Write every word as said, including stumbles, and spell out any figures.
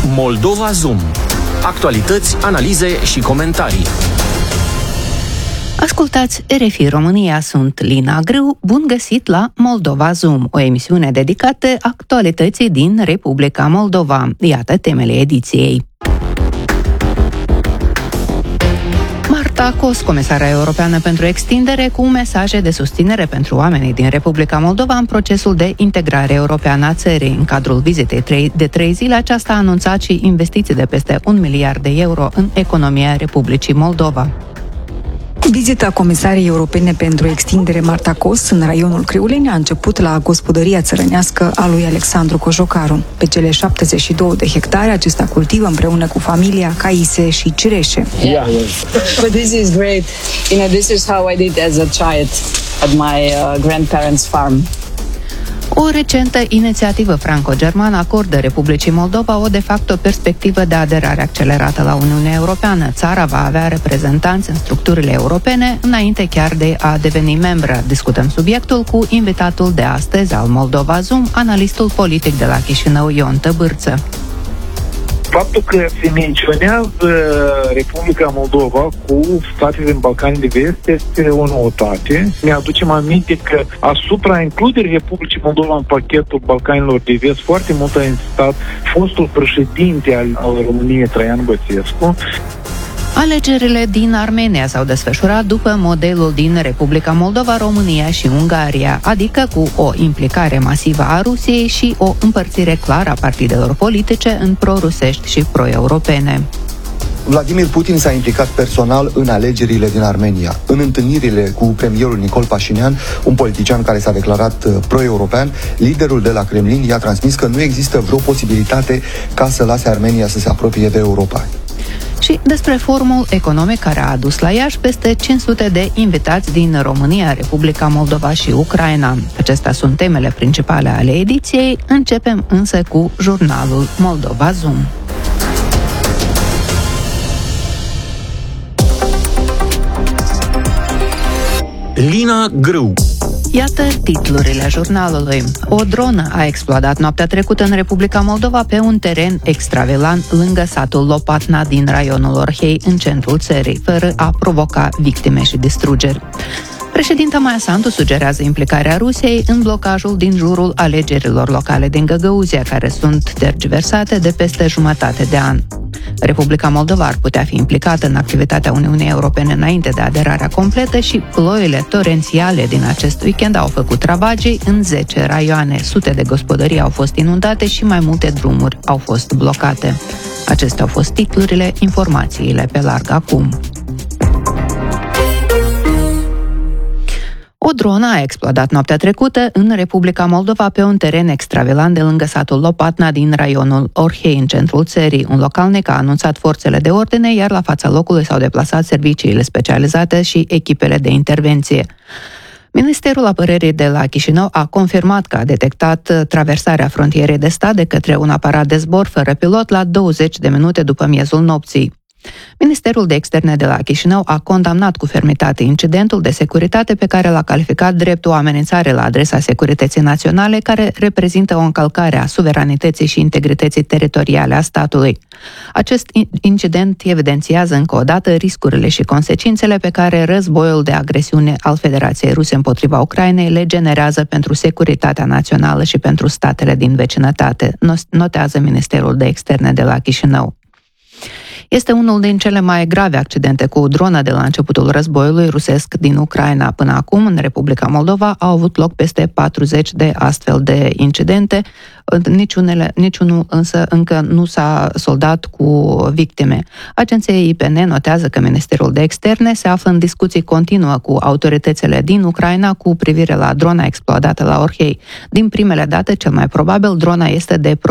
Moldova Zoom. Actualități, analize și comentarii. Ascultați R F I România, sunt Lina Grâu, bun găsit la Moldova Zoom, o emisiune dedicată actualității din Republica Moldova. Iată temele ediției. Marta Kos, comisara europeană pentru extindere, cu mesaje de susținere pentru oamenii din Republica Moldova în procesul de integrare europeană a țării. În cadrul vizitei de trei zile, aceasta a anunțat și investiții de peste un miliard de euro în economia Republicii Moldova. Vizita comisarei europene pentru extindere Marta Kos în raionul Criuleni a început la gospodăria țărănească a lui Alexandru Cojocaru. Pe cele șaptezeci și două de hectare, acesta cultivă împreună cu familia caise și cireșe. Yeah, but this is great. You know, this is how I did as a child at my uh, grandparents' farm. O recentă inițiativă franco-germană acordă Republicii Moldova o de facto perspectivă de aderare accelerată la Uniunea Europeană. Țara va avea reprezentanți în structurile europene înainte chiar de a deveni membră. Discutăm subiectul cu invitatul de astăzi al Moldova Zoom, analistul politic de la Chișinău, Ion Tăbârță. Faptul că se menționează Republica Moldova cu statele din Balcanii de Vest este o noutate. Ne aducem aminte că asupra includerii Republicii Moldova în pachetul Balcanilor de Vest foarte mult a insistat fostul președinte al, al României, Traian Băsescu. Alegerile din Armenia s-au desfășurat după modelul din Republica Moldova, România și Ungaria, adică cu o implicare masivă a Rusiei și o împărțire clară a partidelor politice în pro-rusești și pro-europene. Vladimir Putin s-a implicat personal în alegerile din Armenia. În întâlnirile cu premierul Nicol Pașinian, un politician care s-a declarat pro-european, liderul de la Kremlin i-a transmis că nu există vreo posibilitate ca să lase Armenia să se apropie de Europa. Și despre forumul economic care a adus la Iași peste cinci sute de invitați din România, Republica Moldova și Ucraina. Acestea sunt temele principale ale ediției. Începem însă cu jurnalul Moldova Zoom. Lina Grâu. Iată titlurile jurnalului. O dronă a explodat noaptea trecută în Republica Moldova pe un teren extravelan lângă satul Lopatna din raionul Orhei, în centrul țării, fără a provoca victime și distrugeri. Președinta Maia Sandu sugerează implicarea Rusiei în blocajul din jurul alegerilor locale din Găgăuzia, care sunt tergiversate de peste jumătate de an. Republica Moldova ar putea fi implicată în activitatea Uniunii Europene înainte de aderarea completă și ploile torențiale din acest weekend au făcut ravagii în zece raioane. Sute de gospodării au fost inundate și mai multe drumuri au fost blocate. Acestea au fost titlurile, informațiile pe larg acum. O dronă a explodat noaptea trecută în Republica Moldova pe un teren extravelan de lângă satul Lopatna din raionul Orhei, în centrul țării. Un localnic a anunțat forțele de ordine, iar la fața locului s-au deplasat serviciile specializate și echipele de intervenție. Ministerul Apărării de la Chișinău a confirmat că a detectat traversarea frontierei de stat de către un aparat de zbor fără pilot la douăzeci de minute după miezul nopții. Ministerul de Externe de la Chișinău a condamnat cu fermitate incidentul de securitate pe care l-a calificat drept o amenințare la adresa securității naționale, care reprezintă o încălcare a suveranității și integrității teritoriale a statului. Acest incident evidențiază încă o dată riscurile și consecințele pe care războiul de agresiune al Federației Ruse împotriva Ucrainei le generează pentru securitatea națională și pentru statele din vecinătate, notează Ministerul de Externe de la Chișinău. Este unul din cele mai grave accidente cu o dronă de la începutul războiului rusesc din Ucraina. Până acum, în Republica Moldova, au avut loc peste patruzeci de astfel de incidente. Niciunele, niciunul însă încă nu s-a soldat cu victime. Agenția I P N notează că Ministerul de Externe se află în discuții continuă cu autoritățile din Ucraina cu privire la drona explodată la Orhei. Din primele date, cel mai probabil, drona este de